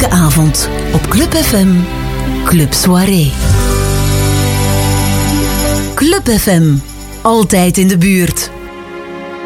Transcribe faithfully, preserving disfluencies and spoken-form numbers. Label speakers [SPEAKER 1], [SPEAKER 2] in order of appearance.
[SPEAKER 1] Elke avond op Club F M, Club Soirée. Club F M, altijd in de buurt.